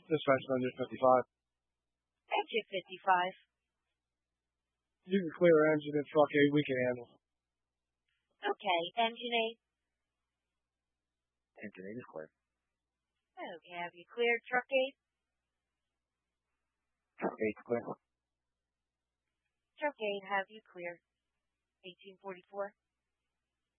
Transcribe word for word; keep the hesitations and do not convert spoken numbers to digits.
Dispatch Engine fifty-five. Engine fifty-five. You can clear engine and truck eight. We can handle. Okay, engine eight. Engine eight is clear. Okay, have you cleared truck eight? Truck eight is clear. Truck eight, have you cleared? eighteen forty-four.